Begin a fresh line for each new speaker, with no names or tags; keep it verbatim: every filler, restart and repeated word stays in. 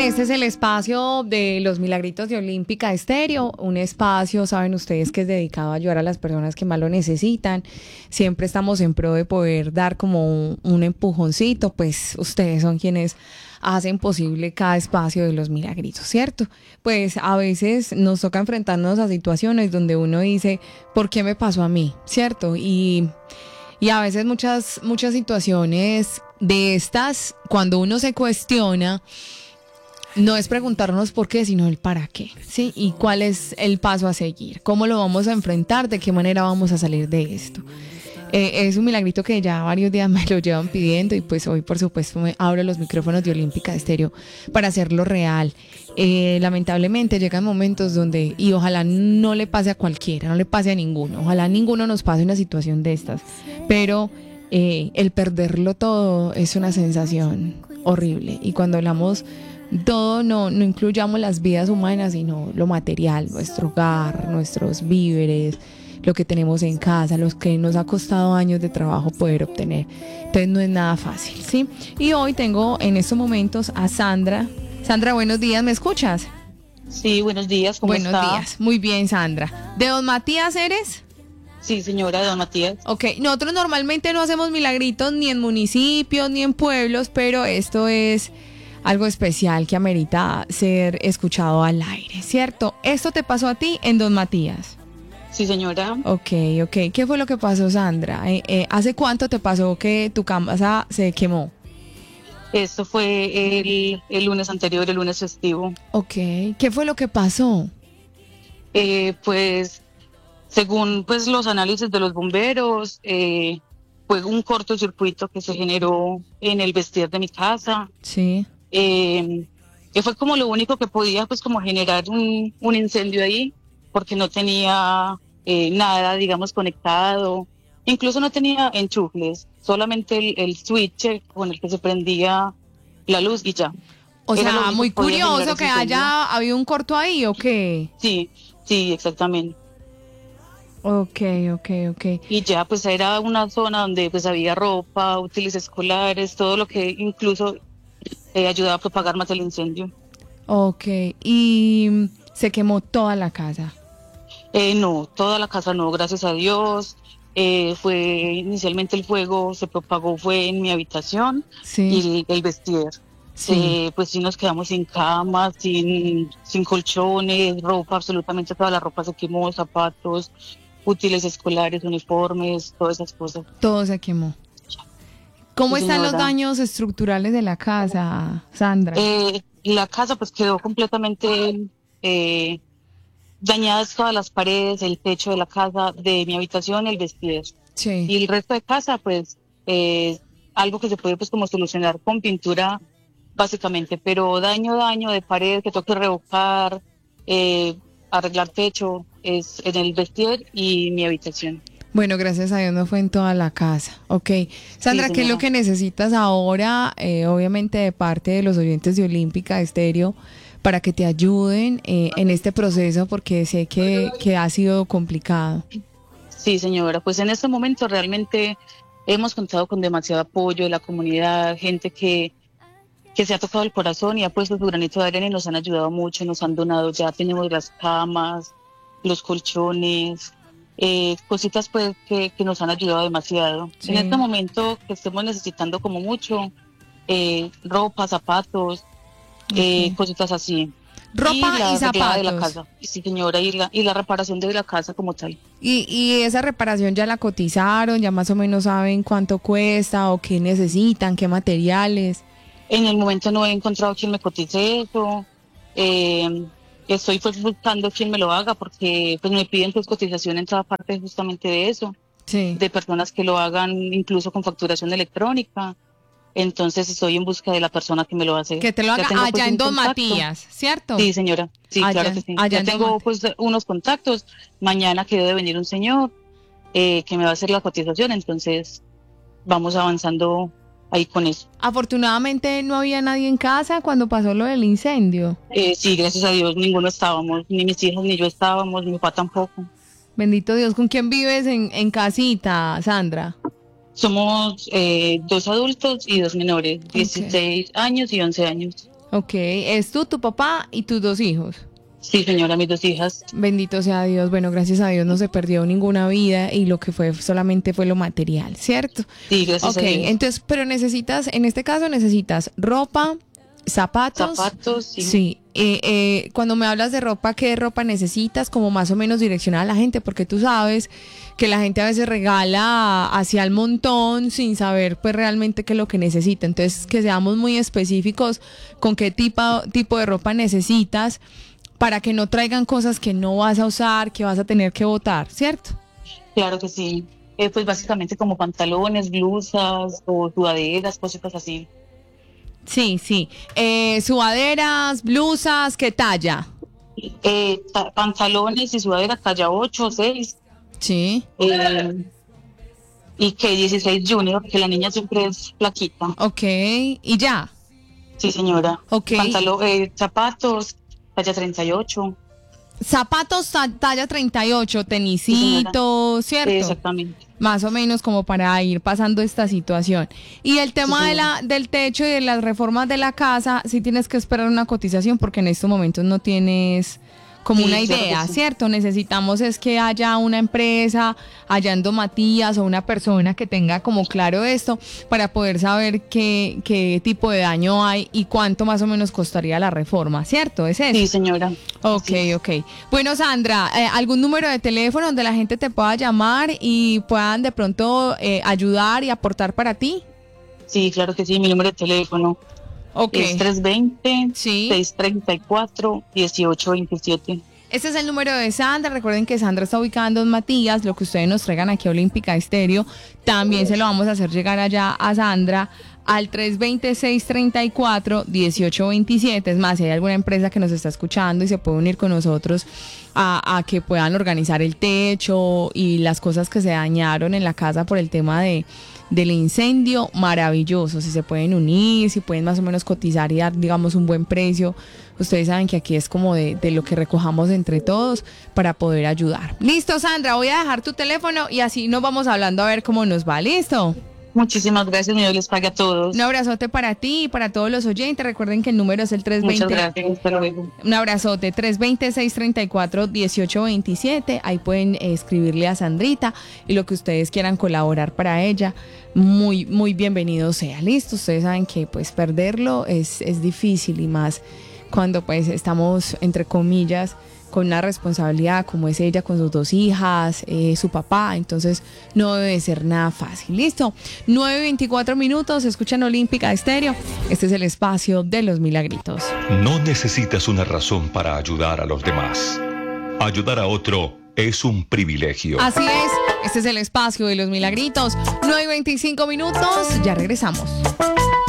Este es el espacio de los Milagritos de Olímpica Estéreo, un espacio, saben ustedes, que es dedicado a ayudar a las personas que más lo necesitan. Siempre estamos en pro de poder dar como un, un empujoncito, pues ustedes son quienes hacen posible cada espacio de los Milagritos, ¿cierto? Pues a veces nos toca enfrentarnos a situaciones donde uno dice, ¿por qué me pasó a mí? ¿Cierto? Y, y a veces muchas, muchas situaciones de estas, cuando uno se cuestiona, no es preguntarnos por qué, sino el para qué, ¿sí? Y cuál es el paso a seguir, cómo lo vamos a enfrentar, de qué manera vamos a salir de esto. Eh, es un milagrito que ya varios días me lo llevan pidiendo y pues hoy por supuesto me abro los micrófonos de Olímpica Estéreo para hacerlo real. Eh, lamentablemente llegan momentos donde, y ojalá no le pase a cualquiera, no le pase a ninguno, ojalá a ninguno nos pase una situación de estas, pero eh, el perderlo todo es una sensación horrible. Y cuando hablamos todo, no, no incluyamos las vidas humanas, sino lo material, nuestro hogar, nuestros víveres, lo que tenemos en casa, los que nos ha costado años de trabajo poder obtener. Entonces no es nada fácil, ¿sí? Y hoy tengo en estos momentos a Sandra. Sandra, buenos días, ¿me escuchas?
Sí, buenos días, ¿cómo
buenos
está?
Buenos días, muy bien, Sandra. ¿De Don Matías eres?
Sí, señora, de Don Matías.
Ok, nosotros normalmente no hacemos milagritos ni en municipios ni en pueblos, pero esto es algo especial que amerita ser escuchado al aire, ¿cierto? ¿Esto te pasó a ti en Don Matías?
Sí, señora.
Ok, ok. ¿Qué fue lo que pasó, Sandra? Eh, eh, ¿Hace cuánto te pasó que tu casa se quemó?
Esto fue el, el lunes anterior, el lunes festivo.
Ok, ¿qué fue lo que pasó?
Eh, pues, según pues los análisis de los bomberos, eh, fue un cortocircuito que se generó en el vestir de mi casa.
Sí.
Eh, que fue como lo único que podía pues como generar un, un incendio ahí, porque no tenía eh, nada, digamos, conectado, incluso no tenía enchufles, solamente el, el switch con el que se prendía la luz y ya.
O
Era
sea, muy
que
curioso que haya habido un corto ahí, ¿o qué?
Sí, sí, exactamente.
Ok, ok, ok.
Y ya pues era una zona donde pues había ropa, útiles escolares, todo lo que incluso eh, ayudaba a propagar más el incendio.
Ok, y se quemó toda la casa.
Eh, no, toda la casa no, gracias a Dios. Eh, fue inicialmente el fuego se propagó fue en mi habitación,
sí.
y el, el vestir.
Sí.
Eh, pues sí nos quedamos sin camas, sin, sin colchones, ropa, absolutamente toda la ropa se quemó, zapatos, útiles escolares, uniformes, todas esas cosas.
Todo se quemó. ¿Cómo
sí,
están
señora.
los daños estructurales de la casa, Sandra?
Eh, la casa pues quedó completamente eh, dañadas todas las paredes, el techo de la casa, de mi habitación, el vestir.
Sí.
Y el resto de casa, pues, eh, algo que se puede pues como solucionar con pintura, básicamente, pero daño, daño de pared que toque revocar, eh, arreglar techo, es en el vestir y mi habitación.
Bueno, gracias a Dios no fue en toda la casa. Ok. Sandra, sí, ¿qué es lo que necesitas ahora, eh, obviamente de parte de los oyentes de Olímpica Estéreo, para que te ayuden eh, en este proceso, porque sé que, que ha sido complicado?
Sí, señora, pues en este momento realmente hemos contado con demasiado apoyo de la comunidad, gente que, que se ha tocado el corazón y ha puesto su granito de arena y nos han ayudado mucho, nos han donado, ya tenemos las camas, los colchones, eh, cositas pues que, que nos han ayudado demasiado. Sí. En este momento que estemos necesitando como mucho, eh, ropa, zapatos, okay. eh, cositas así.
Ropa y, la y zapatos.
De la casa. Sí, señora, y la, y la reparación de la casa como tal.
¿Y, ¿Y esa reparación ya la cotizaron? ¿Ya más o menos saben cuánto cuesta o qué necesitan, qué materiales?
En el momento no he encontrado quien me cotice eso. Eh, estoy pues buscando quien me lo haga porque pues me piden pues cotización en toda parte justamente de eso.
Sí.
De personas que lo hagan incluso con facturación electrónica. Entonces estoy en busca de la persona que me lo hace.
Que te lo haga tengo, allá pues, en Don Matías, ¿cierto?
Sí, señora. Sí,
allá,
claro que sí.
Allá
ya tengo pues unos contactos. Mañana que debe venir un señor eh, que me va a hacer la cotización. Entonces vamos avanzando ahí con eso.
Afortunadamente no había nadie en casa cuando pasó lo del incendio.
Eh, sí, gracias a Dios, ninguno estábamos. Ni mis hijas ni yo estábamos, ni mi papá tampoco.
Bendito Dios. ¿Con quién vives en, en casita, Sandra?
Somos eh, dos adultos y dos menores, dieciséis okay. años y once años.
Ok, es tú, tu papá y tus dos hijos.
Sí, señora, mis dos hijas.
Bendito sea Dios. Bueno, gracias a Dios no se perdió ninguna vida y lo que fue solamente fue lo material, ¿cierto?
Sí, gracias
Ok,
a Dios.
entonces, pero necesitas, en este caso necesitas ropa, zapatos.
Zapatos, sí.
Sí. Eh, eh, cuando me hablas de ropa, ¿qué ropa necesitas? Como más o menos direccionada a la gente, porque tú sabes que la gente a veces regala hacia el montón sin saber pues realmente qué es lo que necesita. Entonces, que seamos muy específicos con qué tipo, tipo de ropa necesitas para que no traigan cosas que no vas a usar, que vas a tener que botar, ¿cierto?
Claro que sí. Eh, pues básicamente como pantalones, blusas o sudaderas, cositas así.
Sí, sí. Eh, sudaderas, blusas, ¿qué talla?
Eh, ta- pantalones y sudaderas talla ocho o seis.
Sí.
Eh, y que dieciséis Junior, que la niña siempre es flaquita.
Ok, y ya.
Sí, señora.
Ok.
Pantalo- eh, zapatos, talla treinta y ocho.
Zapatos ta- talla treinta y ocho,
Sí,
tenisitos, ¿cierto?
Exactamente.
Más o menos como para ir pasando esta situación. Y el tema
Sí,
de la, del techo y de las reformas de la casa, sí tienes que esperar una cotización porque en estos momentos no tienes como
Sí,
una
claro que
idea,
sí.
¿cierto? Necesitamos es que haya una empresa, hallando Matías o una persona que tenga como claro esto para poder saber qué, qué tipo de daño hay y cuánto más o menos costaría la reforma, ¿cierto? ¿Es eso?
Sí, señora.
Ok,
Así es.
ok. Bueno, Sandra, eh, ¿algún número de teléfono donde la gente te pueda llamar y puedan de pronto eh, ayudar y aportar para ti?
Sí, claro que sí. Mi número de teléfono
Ok.
es tres dos cero,
Sí.
seis tres cuatro, uno ocho dos siete.
Este es el número de Sandra. Recuerden que Sandra está ubicada en Don Matías. Lo que ustedes nos traigan aquí a Olímpica Estéreo, también se lo vamos a hacer llegar allá a Sandra al tres dos cero, seis tres cuatro, uno ocho dos siete. Es más, si hay alguna empresa que nos está escuchando y se puede unir con nosotros a, a que puedan organizar el techo y las cosas que se dañaron en la casa por el tema de del incendio, maravilloso. Si se pueden unir, si pueden más o menos cotizar y dar, digamos, un buen precio. Ustedes saben que aquí es como de, de lo que recojamos entre todos para poder ayudar. Listo, Sandra, voy a dejar tu teléfono y así nos vamos hablando a ver cómo nos va. Listo.
Muchísimas gracias, Dios les pague a todos.
Un abrazote para ti y para todos los oyentes. Recuerden que el número es el tres dos
Muchas
cero.
gracias. Hasta luego.
Un abrazote, tres dos cero, seis tres cuatro, uno ocho dos siete. Ahí pueden eh, escribirle a Sandrita y lo que ustedes quieran colaborar para ella. Muy, muy bienvenido sea. Listo, ustedes saben que pues perderlo es, es difícil y más cuando pues estamos, entre comillas, con una responsabilidad como es ella con sus dos hijas, eh, su papá, entonces no debe ser nada fácil. Listo, nueve veinticuatro minutos, escuchan Olímpica Estéreo. Este es el espacio de los milagritos.
No necesitas una razón para ayudar a los demás. Ayudar a otro es un privilegio.
Así es, este es el espacio de los milagritos. nueve veinticinco minutos, ya regresamos.